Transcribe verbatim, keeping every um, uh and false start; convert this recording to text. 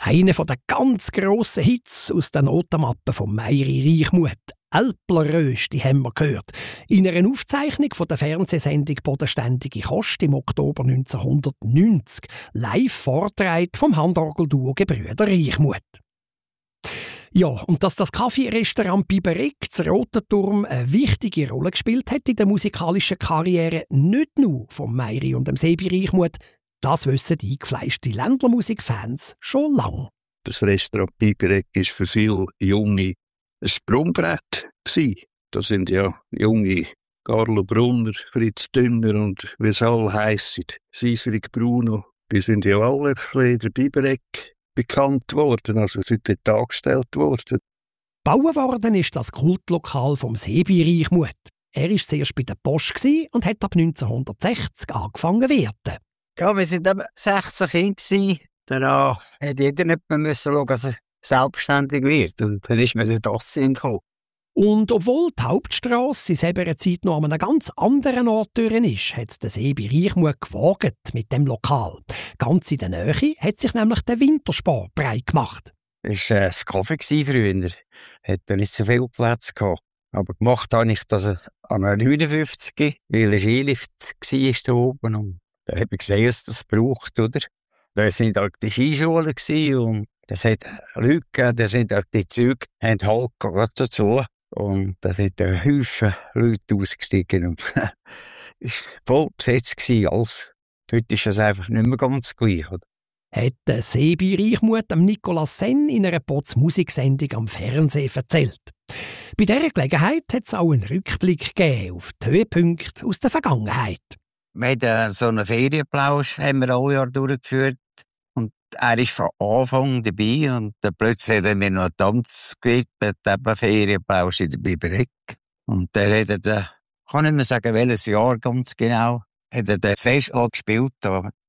Einer der ganz grossen Hits aus den Notenmappen von Mayri Reichmuth. «Älplerrösti» haben wir gehört. In einer Aufzeichnung von der Fernsehsendung «Bodenständige Kost» im Oktober neunzehnhundertneunzig, live vorgetragen vom Handorgelduo Gebrüder Reichmuth. Ja, und dass das Kaffeerestaurant Bibereg, das Rote Turm, eine wichtige Rolle gespielt hat in der musikalischen Karriere, nicht nur von Mayri und dem Sebi Reichmuth, das wissen die eingefleischten Ländlermusikfans schon lange. Das Restaurant Bibereg war für viele Junge ein Sprungbrett. Da sind ja junge Carlo Brunner, Fritz Dünner und wie es alle heissen, Sisrik Bruno. Die sind ja alle in der Bibereg bekannt worden, also sind dort angestellt worden. Bauen worden ist das Kultlokal vom Sebi Reichmuth. Er war zuerst bei der Post und hat ab neunzehnhundertsechzig angefangen zu werden. Ja, wir waren eben sechzehn Kinder. Danach musste jeder nicht mehr schauen, dass er selbstständig wird. Und dann ist mir der Dossin gekommen. Und obwohl die Hauptstrasse in selber Zeit noch an einem ganz anderen Ort durch ist, hat der Sebi Reichmuth gewagt mit dem Lokal. Ganz in der Nähe hat sich nämlich der Wintersport breit gemacht. Das war äh, das Kaffee früher. Hatte nicht so viel Platz gehabt. Aber gemacht habe ich das an einer neunundfünfzig, weil ein Skilift war da oben. Und da habe ich gesehen, dass das braucht, oder? Da waren halt die Skischulen und das hat Leute gegeben, da sind auch die Züge, haben halt gerade dazu. Und da sind ein Haufen Leute ausgestiegen und es war voll besetzt alles. Heute ist das einfach nicht mehr ganz gleich, oder? Hat der Sebi Reichmuth dem Nicolas Senn in einer Pots Musiksendung am Fernsehen erzählt. Bei dieser Gelegenheit hat es auch einen Rückblick gegeben auf die Höhepunkte aus der Vergangenheit. Wir haben so einen Ferienplausch haben wir alle Jahr durchgeführt. Und er ist von Anfang dabei. Und dann plötzlich hat er mir noch einen Tanz gewidmet, eben Ferienplausch in der Bibereg. Und dann hat er, den, ich kann nicht mehr sagen, welches Jahr ganz genau, hat er den Session gespielt. Da